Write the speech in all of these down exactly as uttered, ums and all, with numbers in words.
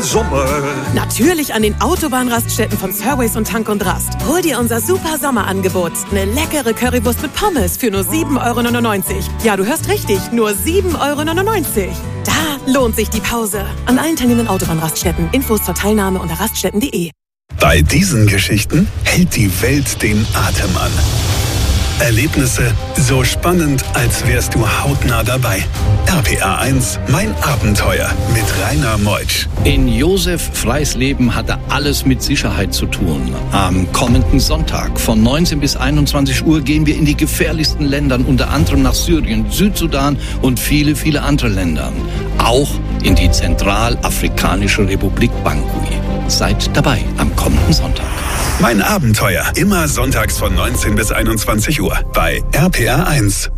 Sommer? Natürlich an den Autobahnraststätten von Surways und Tank und Rast. Hol dir unser super Sommerangebot. Eine leckere Currywurst mit Pommes für nur sieben Euro neunundneunzig. Ja, du hörst richtig, nur sieben Euro neunundneunzig. Da lohnt sich die Pause. An allen teilnehmenden Autobahnraststätten. Infos zur Teilnahme unter raststätten punkt de. Bei diesen Geschichten hält die Welt den Atem an. Erlebnisse so spannend, als wärst du hautnah dabei. R P R eins, mein Abenteuer mit Rainer Meutsch. In Josef Freisleben hatte alles mit Sicherheit zu tun. Am kommenden Sonntag von neunzehn bis einundzwanzig Uhr gehen wir in die gefährlichsten Länder, unter anderem nach Syrien, Südsudan und viele, viele andere Länder. Auch in die Zentralafrikanische Republik Bangui. Seid dabei am kommenden Sonntag. Mein Abenteuer, immer sonntags von neunzehn bis einundzwanzig Uhr bei R P R eins.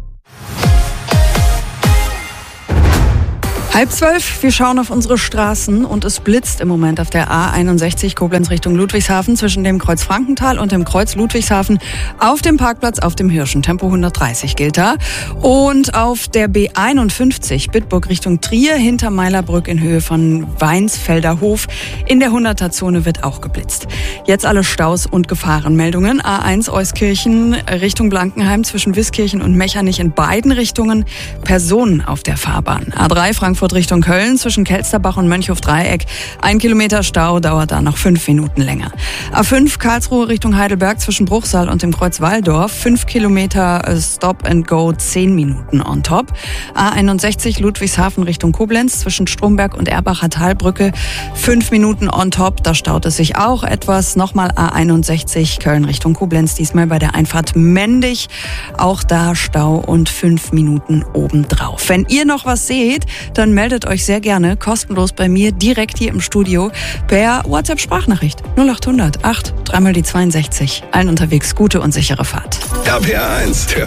Halb zwölf, wir schauen auf unsere Straßen und es blitzt im Moment auf der A einundsechzig Koblenz Richtung Ludwigshafen zwischen dem Kreuz Frankenthal und dem Kreuz Ludwigshafen auf dem Parkplatz auf dem Hirschen. Tempo hundertdreißig gilt da. Und auf der B einundfünfzig Bitburg Richtung Trier hinter Meilerbrück in Höhe von Weinsfelder Hof in der hunderter-Zone wird auch geblitzt. Jetzt alle Staus und Gefahrenmeldungen. A eins Euskirchen Richtung Blankenheim zwischen Wiskirchen und Mechernich in beiden Richtungen. Personen auf der Fahrbahn. A drei Frankfurt Richtung Köln zwischen Kelsterbach und Mönchhof-Dreieck. Ein Kilometer Stau dauert da noch fünf Minuten länger. A fünf Karlsruhe Richtung Heidelberg zwischen Bruchsal und dem Kreuz Walldorf. Fünf Kilometer Stop and Go, zehn Minuten on top. A einundsechzig Ludwigshafen Richtung Koblenz zwischen Stromberg und Erbacher Talbrücke. Fünf Minuten on top, da staut es sich auch etwas. Nochmal A einundsechzig Köln Richtung Koblenz, diesmal bei der Einfahrt Mendig. Auch da Stau und fünf Minuten obendrauf. Wenn ihr noch was seht, dann meldet euch sehr gerne kostenlos bei mir direkt hier im Studio per WhatsApp-Sprachnachricht null acht hundert acht, dreimal die zweiundsechzig. Allen unterwegs gute und sichere Fahrt. R P R eins, der